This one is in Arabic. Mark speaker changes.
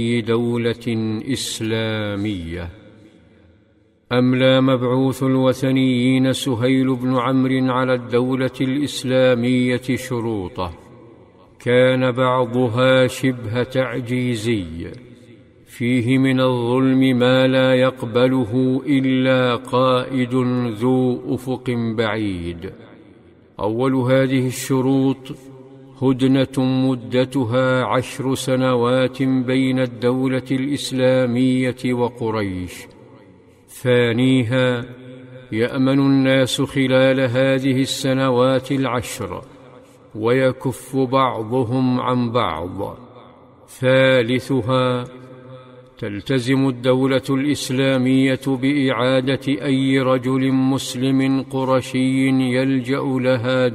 Speaker 1: دولة إسلامية. أملى مبعوث الوثنيين سهيل بن عمرو على الدولة الإسلامية شروطه، كان بعضها شبه تعجيزي، فيه من الظلم ما لا يقبله إلا قائد ذو أفق بعيد. أول هذه الشروط هدنة مدتها 10 سنوات بين الدولة الإسلامية وقريش. ثانيها يأمن الناس خلال هذه السنوات 10 ويكف بعضهم عن بعض. ثالثها تلتزم الدولة الإسلامية بإعادة أي رجل مسلم قرشي يلجأ لها